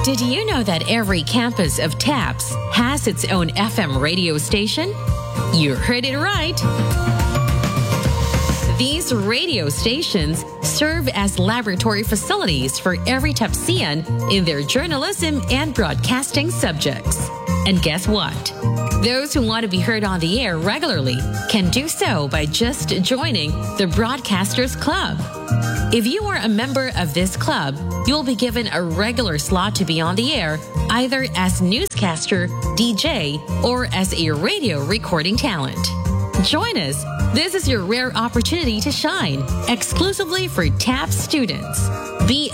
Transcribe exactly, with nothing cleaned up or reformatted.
Did you know that every campus of TAPS has its own F M radio station? You heard it right. These radio stations serve as laboratory facilities for every TAPSian in their journalism and broadcasting subjects. And guess what? Those who want to be heard on the air regularly can do so by just joining the Broadcasters Club. If you are a member of this club, you'll be given a regular slot to be on the air, either as newscaster, D J, or as a radio recording talent. Join us. This is your rare opportunity to shine, exclusively for TAPS students. Be